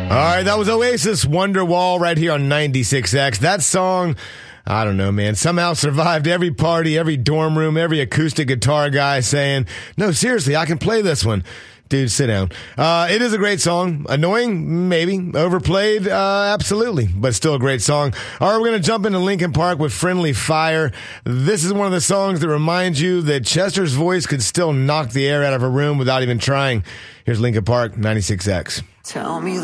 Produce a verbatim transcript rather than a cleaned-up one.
All right, that was Oasis, Wonderwall, right here on ninety-six X. That song, I don't know, man, somehow survived every party, every dorm room, every acoustic guitar guy saying, no, seriously, I can play this one. Dude, sit down. Uh, it is a great song. Annoying? Maybe. Overplayed? Uh, absolutely. But still a great song. All right, we're going to jump into Linkin Park with Friendly Fire. This is one of the songs that reminds you that Chester's voice could still knock the air out of a room without even trying. Here's Linkin Park, ninety-six X. Tell me